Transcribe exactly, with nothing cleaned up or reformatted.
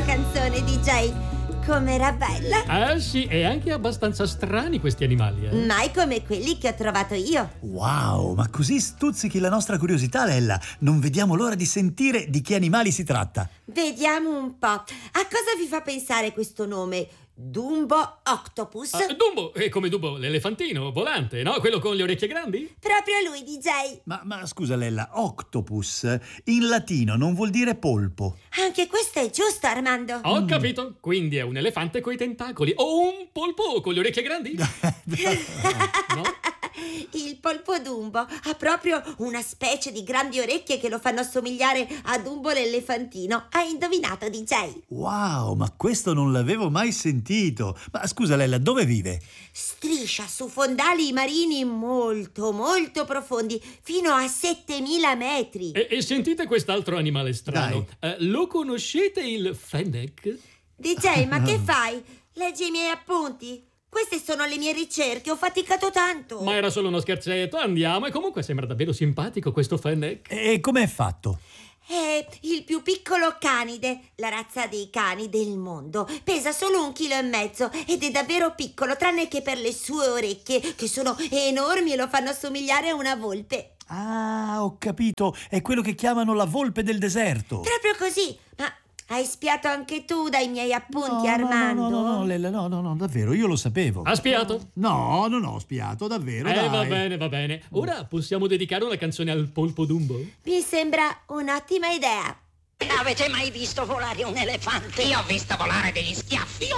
canzone, D J. Com'era bella? Ah sì, e anche abbastanza strani questi animali, eh? Mai come quelli che ho trovato io. Wow, ma così stuzzichi la nostra curiosità, Lella. Non vediamo l'ora di sentire di che animali si tratta. Vediamo un po'. A cosa vi fa pensare questo nome? Dumbo Octopus? Ah, Dumbo, è come Dumbo l'elefantino volante, no? Quello con le orecchie grandi? Proprio lui, D J. Ma, ma scusa, Lella, octopus in latino non vuol dire polpo. Anche questo è giusto, Armando. Ho capito, quindi è un elefante coi tentacoli o un polpo con le orecchie grandi? No? Il polpo Dumbo ha proprio una specie di grandi orecchie che lo fanno assomigliare a Dumbo l'elefantino. Hai indovinato, D J? Wow, ma questo non l'avevo mai sentito. Ma scusa, Lella, dove vive? Striscia su fondali marini molto, molto profondi, fino a settemila metri. E, e sentite quest'altro animale strano. Eh, lo conoscete il fennec? D J, ma che fai? Leggi i miei appunti? Queste sono le mie ricerche, ho faticato tanto. Ma era solo uno scherzetto, andiamo. E comunque sembra davvero simpatico questo fennec. E com'è fatto? È il più piccolo canide, la razza dei cani del mondo. Pesa solo un chilo e mezzo ed è davvero piccolo, tranne che per le sue orecchie, che sono enormi e lo fanno assomigliare a una volpe. Ah, ho capito. È quello che chiamano la volpe del deserto. Proprio così. Ma hai spiato anche tu dai miei appunti, No, Armando? No, no, no, no, Lella, no, no, no, davvero, io lo sapevo. Ha spiato? No, non ho spiato, davvero, Eh, dai. va bene, va bene. Ora possiamo dedicare una canzone al polpo Dumbo? Mi sembra un'ottima idea. Avete mai visto volare un elefante? Io ho visto volare degli schiaffi.